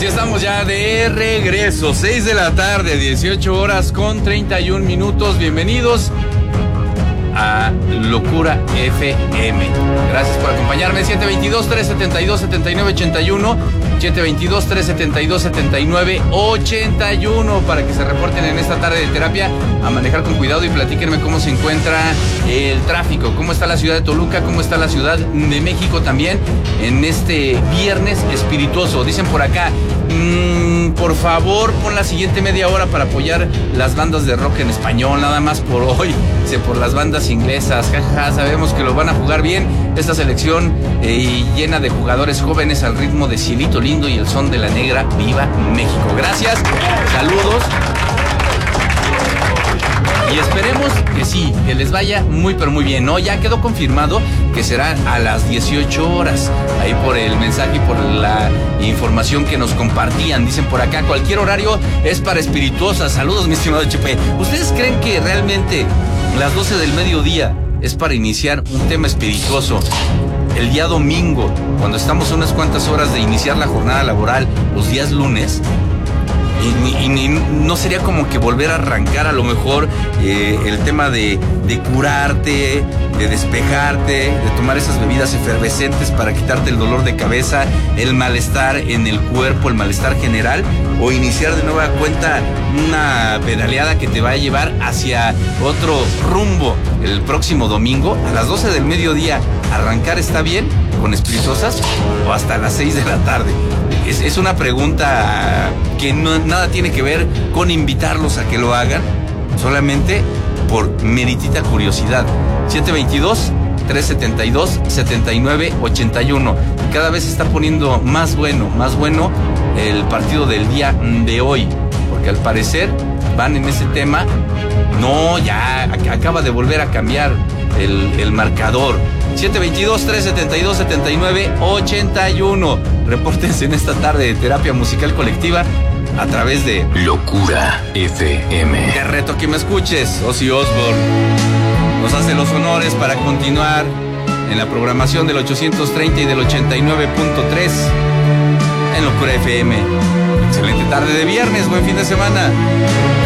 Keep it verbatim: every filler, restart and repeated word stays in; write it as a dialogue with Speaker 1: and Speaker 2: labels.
Speaker 1: Así estamos ya de regreso, seis de la tarde, dieciocho horas con treinta y un minutos. Bienvenidos a Locura F M. Gracias por acompañarme. siete veintidós, trescientos setenta y dos, setenta y nueve ochenta y uno, siete veintidós, trescientos setenta y dos, setenta y nueve ochenta y uno, para que se reporten en esta tarde de terapia a manejar con cuidado y platíquenme cómo se encuentra el tráfico, cómo está la ciudad de Toluca, cómo está la ciudad de México también en este viernes espirituoso. Dicen por acá, mmm, por favor pon la siguiente media hora para apoyar las bandas de rock en español, nada más por hoy, dice, por las bandas inglesas, jajaja, ja, sabemos que lo van a jugar bien esta selección eh, llena de jugadores jóvenes al ritmo de Cielito Lindo y el son de la negra. ¡Viva México! Gracias, saludos. Y esperemos que sí, que les vaya muy pero muy bien, ¿no? Ya quedó confirmado que será a las dieciocho horas, ahí por el mensaje y por la información que nos compartían. Dicen por acá, cualquier horario es para espirituosas. Saludos, mi estimado Chepe. ¿Ustedes creen que realmente las doce del mediodía es para iniciar un tema espirituoso el día domingo, cuando estamos a unas cuantas horas de iniciar la jornada laboral, los días lunes? Y, y, y no sería como que volver a arrancar a lo mejor eh, el tema de, de curarte, de despejarte, de tomar esas bebidas efervescentes para quitarte el dolor de cabeza, el malestar en el cuerpo, el malestar general, o iniciar de nueva cuenta una pedaleada que te va a llevar hacia otro rumbo el próximo domingo a las doce del mediodía. ¿Arrancar está bien con espirituosas o hasta las seis de la tarde? Es, es una pregunta que no, nada tiene que ver con invitarlos a que lo hagan, solamente por meritita curiosidad. siete veintidós, trescientos setenta y dos, setenta y nueve ochenta y uno. Cada vez se está poniendo más bueno, más bueno el partido del día de hoy, porque al parecer van en ese tema. No, ya acaba de volver a cambiar el, el marcador. siete veintidós, trescientos setenta y dos, setenta y nueve ochenta y uno. Repórtense en esta tarde de terapia musical colectiva a través de
Speaker 2: Locura F M.
Speaker 1: Te reto que me escuches. Ozzy Osbourne nos hace los honores para continuar en la programación del ochocientos treinta y del ochenta y nueve punto tres en Locura F M. Excelente tarde de viernes, buen fin de semana.